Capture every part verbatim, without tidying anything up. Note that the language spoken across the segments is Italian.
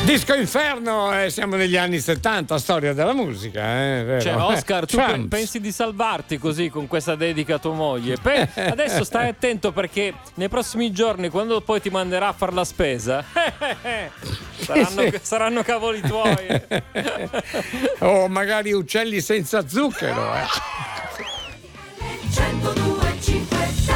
Disco Inferno, eh, siamo negli anni settanta, storia della musica. Eh, vero? Cioè, Oscar, tu Champs. pensi di salvarti così con questa dedica a tua moglie? Pe- adesso stai attento, perché nei prossimi giorni, quando poi ti manderà a fare la spesa, saranno, sì. saranno cavoli tuoi. O magari uccelli senza zucchero. Eh. centodue e cinque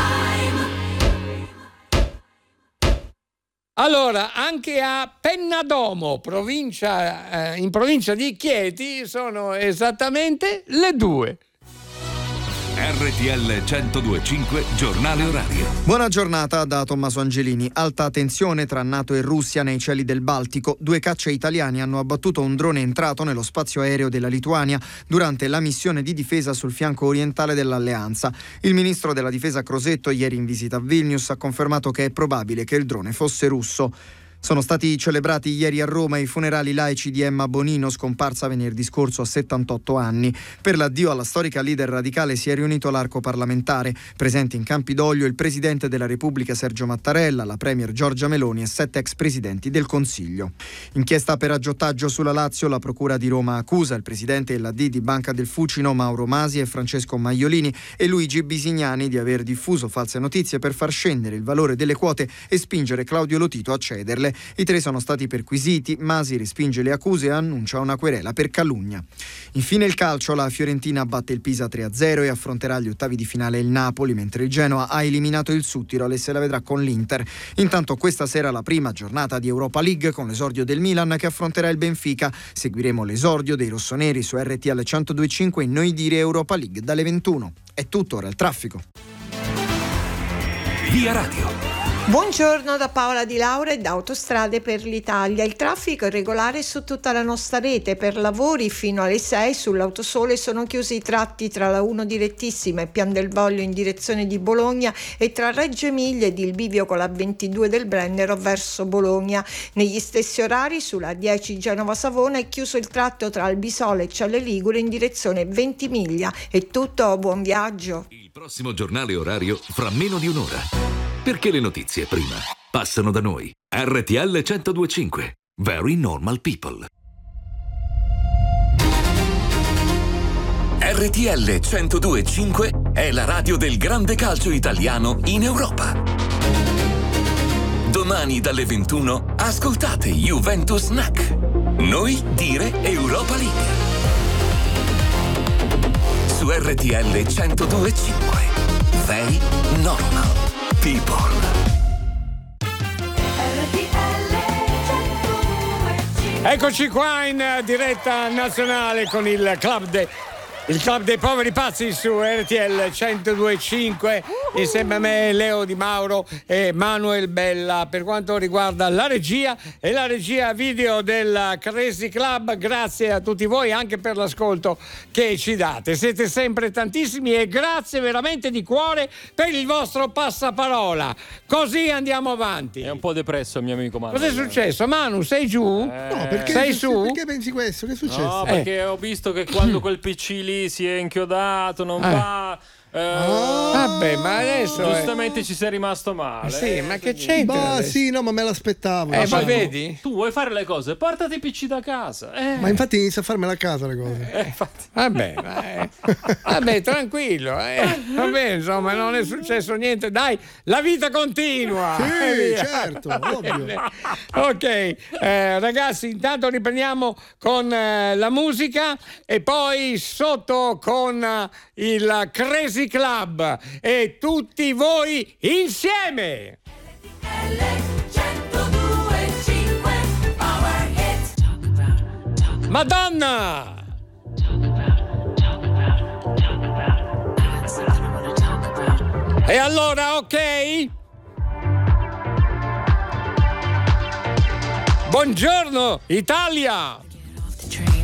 Allora, anche a Pennadomo, provincia, eh, in provincia di Chieti, sono esattamente le due. R T L centodue e cinque, giornale orario. Buona giornata da Tommaso Angelini. Alta tensione tra NATO e Russia nei cieli del Baltico. Due caccia italiani hanno abbattuto un drone entrato nello spazio aereo della Lituania durante la missione di difesa sul fianco orientale dell'alleanza. Il ministro della difesa Crosetto, ieri in visita a Vilnius, ha confermato che è probabile che il drone fosse russo. Sono stati celebrati ieri a Roma i funerali laici di Emma Bonino, scomparsa venerdì scorso a settantotto anni. Per l'addio alla storica leader radicale si è riunito l'arco parlamentare. Presenti in Campidoglio il presidente della Repubblica Sergio Mattarella, la premier Giorgia Meloni e sette ex presidenti del Consiglio. Inchiesta per aggiotaggio sulla Lazio, la procura di Roma accusa il presidente dell'A D di Banca del Fucino Mauro Masi e Francesco Maiolini e Luigi Bisignani di aver diffuso false notizie per far scendere il valore delle quote e spingere Claudio Lotito a cederle. I tre sono stati perquisiti, Masi respinge le accuse e annuncia una querela per calunnia. Infine il calcio, la Fiorentina batte il Pisa tre a zero e affronterà agli ottavi di finale il Napoli, mentre il Genoa ha eliminato il Südtirol e se la vedrà con l'Inter. Intanto questa sera la prima giornata di Europa League con l'esordio del Milan che affronterà il Benfica. Seguiremo l'esordio dei rossoneri su R T L centodue e cinque in Noi Dire Europa League dalle ventuno. È tutto, ora il traffico. Via Radio. Buongiorno da Paola Di Laura e da Autostrade per l'Italia. Il traffico è regolare su tutta la nostra rete. Per lavori fino alle sei sull'Autosole sono chiusi i tratti tra la uno direttissima e Pian del Voglio in direzione di Bologna e tra Reggio Emilia ed il bivio con la ventidue del Brennero verso Bologna. Negli stessi orari sulla dieci Genova-Savona è chiuso il tratto tra Albisole e Cialle Ligure in direzione Ventimiglia. È tutto, buon viaggio. Il prossimo giornale orario fra meno di un'ora. Perché le notizie prima passano da noi. R T L centodue e cinque. Very normal people. R T L centodue e cinque è la radio del grande calcio italiano in Europa. Domani dalle ventuno ascoltate Juventus N A C. Noi dire Europa League. Su R T L centodue e cinque. Very normal people. Eccoci qua in diretta nazionale con il club, de, il club dei poveri pazzi su R T L centodue e cinque. Insieme a me Leo Di Mauro e Manuel Bella per quanto riguarda la regia e la regia video del Crazy Club. Grazie a tutti voi anche per l'ascolto che ci date, siete sempre tantissimi e grazie veramente di cuore per il vostro passaparola. Così andiamo avanti. È un po' depresso il mio amico Manu. Cos'è successo? Manu, sei giù? Eh, No, perché, sei su? Perché pensi questo? Che è successo? No, perché ho visto che quando quel P C lì si è inchiodato non Eh. va. Eh, Vabbè, ma adesso è- giustamente ci sei rimasto male. Sì, eh, ma che quindi- c'entra? Ma adesso? sì, no, ma me l'aspettavo. Eh, diciamo. ma vedi? Tu vuoi fare le cose, portati i P C da casa. Eh. Ma infatti inizia a farmela a casa le cose. Eh, infatti. Vabbè, ma è- vabbè, tranquillo, eh. Vabbè, insomma, non è successo niente. Dai, la vita continua. Sì, Eh, via. certo, ovvio. Ok, eh, ragazzi, intanto riprendiamo con eh, la musica e poi sotto con eh, il Crazy Club e tutti voi insieme. Madonna! E allora, ok? Buongiorno Italia!